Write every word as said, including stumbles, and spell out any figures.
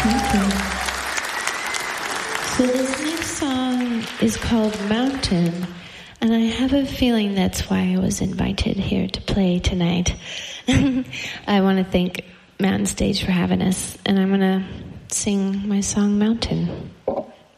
Thank you. So this next song is called Mountain, and I have a feeling that's why I was invited here to play tonight. I want to thank Mountain Stage for having us, and I'm going to sing my song Mountain.